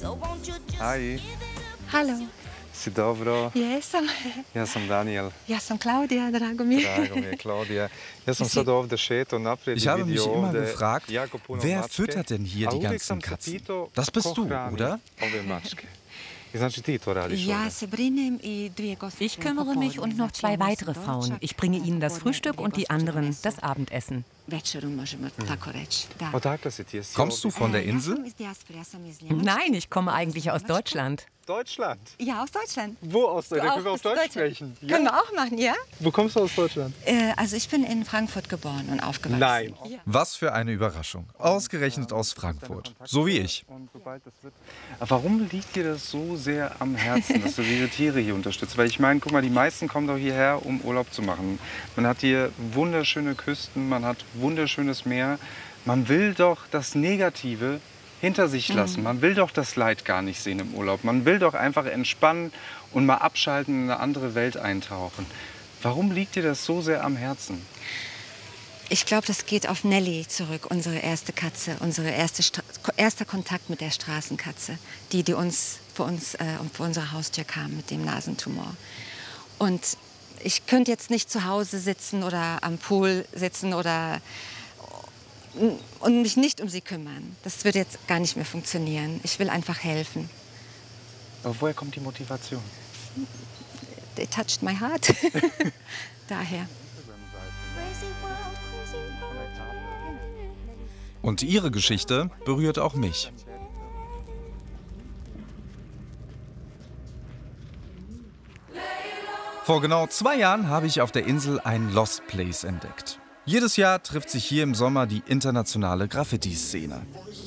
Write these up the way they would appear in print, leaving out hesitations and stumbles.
Hi, Halo. si dobro? Jesam. Ja sam Daniel. Ja sam Klaudija, drago mi je. Drago mi je, Claudia. Ja sam sad ovdje šetao naprijed Ich i habe mich vidio immer ovdje gefragt, jako puno wer mačke, füttert denn hier a die uvijek ganzen sam se Katzen? pitao Das bist ko du, hrani oder? ove mačke. I znači ti to radiš Ja ovdje? se brinem i dvije gospođe. Ich kümmere mich und noch 2 weitere Frauen. Ich bringe ihnen das Frühstück und die anderen das Abendessen. Večeru možemo tako reći. Da. Odakle si ti? Jesi Kommst du ovdje? von der Ja Insel? sam iz dijaspore, ja sam iz Njemačke. Nein, ich komme eigentlich aus Deutschland. Deutschland. Ja, aus Deutschland. Wo aus Deutschland? Auch Können wir auf aus Deutsch Deutschland. sprechen? Können wir auch machen, ja? Wo kommst du aus Deutschland? Also ich bin in Frankfurt geboren und aufgewachsen. Nein. Ja. Was für eine Überraschung. Ausgerechnet aus Frankfurt. So wie ich. Und sobald das wird. Warum liegt dir das so sehr am Herzen, dass du diese Tiere hier unterstützt? Weil ich meine, guck mal, die meisten kommen doch hierher, um Urlaub zu machen. Man hat hier wunderschöne Küsten, man hat wunderschönes Meer. Man will doch das Negative hinter sich lassen. Man will doch das Leid gar nicht sehen im Urlaub. Man will doch einfach entspannen und mal abschalten, in eine andere Welt eintauchen. Warum liegt dir das so sehr am Herzen? Ich glaube, das geht auf Nelly zurück, unsere erste Katze, unsere erster Kontakt mit der Straßenkatze, die uns vor unsere Haustür kam mit dem Nasentumor. Und ich könnte jetzt nicht zu Hause sitzen oder am Pool sitzen und mich nicht um sie kümmern. Das würde jetzt gar nicht mehr funktionieren. Ich will einfach helfen. Aber woher kommt die Motivation? They touched my heart. Daher. Und ihre Geschichte berührt auch mich. Vor genau 2 Jahren habe ich auf der Insel ein Lost Place entdeckt. Jedes Jahr trifft sich hier im Sommer die internationale Graffiti-Szene.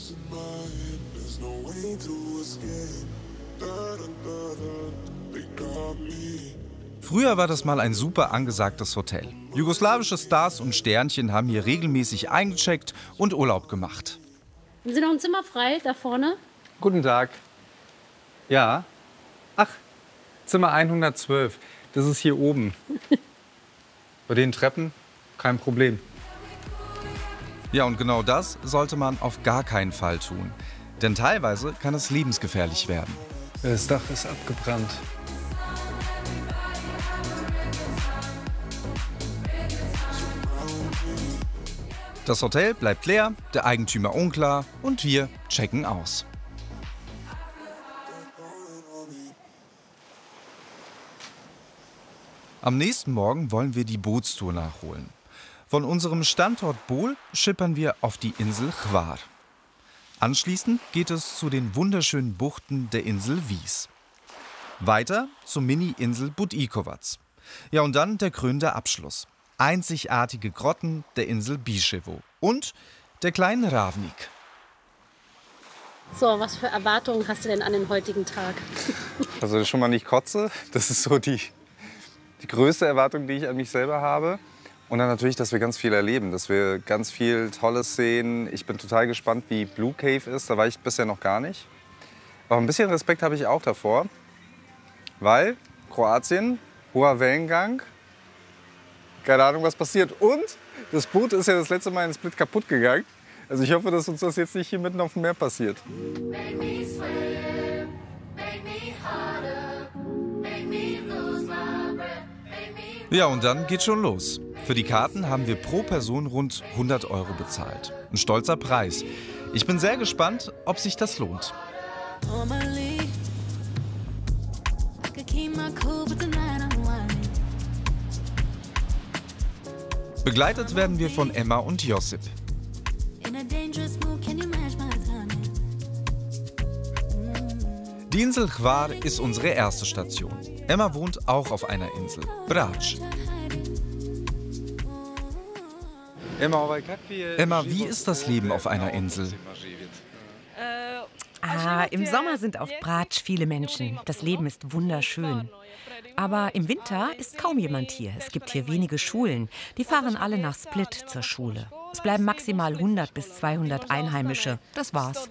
Früher war das mal ein super angesagtes Hotel. Jugoslawische Stars und Sternchen haben hier regelmäßig eingecheckt und Urlaub gemacht. Haben Sie noch ein Zimmer frei da vorne? Guten Tag. Ja. Ach, Zimmer 112. Das ist hier oben. Bei den Treppen kein Problem. Ja, und genau das sollte man auf gar keinen Fall tun. Denn teilweise kann es lebensgefährlich werden. Das Dach ist abgebrannt. Das Hotel bleibt leer, der Eigentümer unklar und wir checken aus. Am nächsten Morgen wollen wir die Bootstour nachholen. Von unserem Standort Bol schippern wir auf die Insel Hvar. Anschließend geht es zu den wunderschönen Buchten der Insel Vis. Weiter zur Mini-Insel Budikovac. Ja, und dann der krönende Abschluss. Einzigartige Grotten der Insel Biševo und der kleinen Ravnik. So, was für Erwartungen hast du denn an den heutigen Tag? Also schon mal nicht kotze. Das ist so die größte Erwartung, die ich an mich selber habe. Und dann natürlich, dass wir ganz viel erleben, dass wir ganz viel Tolles sehen. Ich bin total gespannt, wie Blue Cave ist. Da war ich bisher noch gar nicht. Aber ein bisschen Respekt habe ich auch davor, weil Kroatien, hoher Wellengang, keine Ahnung, was passiert. Und das Boot ist ja das letzte Mal in Split kaputt gegangen. Also ich hoffe, dass uns das jetzt nicht hier mitten auf dem Meer passiert. Ja, und dann geht's schon los. Für die Karten haben wir pro Person rund 100 € bezahlt. Ein stolzer Preis. Ich bin sehr gespannt, ob sich das lohnt. Begleitet werden wir von Emma und Josip. Die Insel Hvar ist unsere erste Station. Emma wohnt auch auf einer Insel, Brač. Emma, wie ist das Leben auf einer Insel? Im Sommer sind auf Brač viele Menschen. Das Leben ist wunderschön. Aber im Winter ist kaum jemand hier. Es gibt hier wenige Schulen. Die fahren alle nach Split zur Schule. Es bleiben maximal 100 bis 200 Einheimische. Das war's.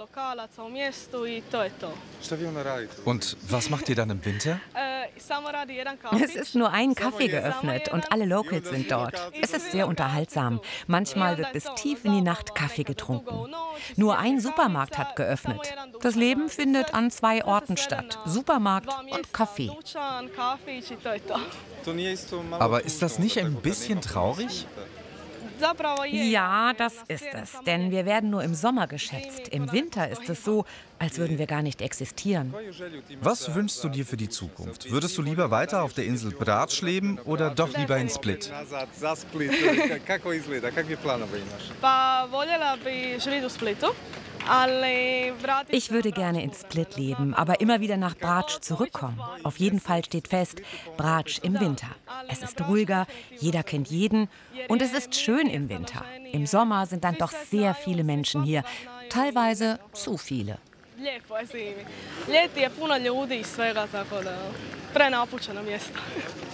Und was macht ihr dann im Winter? Es ist nur ein Kaffee geöffnet und alle Locals sind dort. Es ist sehr unterhaltsam. Manchmal wird bis tief in die Nacht Kaffee getrunken. Nur ein Supermarkt hat geöffnet. Das Leben findet an 2 Orten statt. Supermarkt und Kaffee. Aber ist das nicht ein bisschen traurig? Ja, das ist es. Denn wir werden nur im Sommer geschätzt. Im Winter ist es so, als würden wir gar nicht existieren. Was wünschst du dir für die Zukunft? Würdest du lieber weiter auf der Insel Brač leben oder doch lieber in Split? Ich würde gerne in Split leben, aber immer wieder nach Brač zurückkommen. Auf jeden Fall steht fest, Brač im Winter. Es ist ruhiger, jeder kennt jeden und es ist schön im Winter. Im Sommer sind dann doch sehr viele Menschen hier, teilweise zu viele. Lijepo je zimi. Ljeti je puno ljudi i svega, tako da prenapučeno mjesto.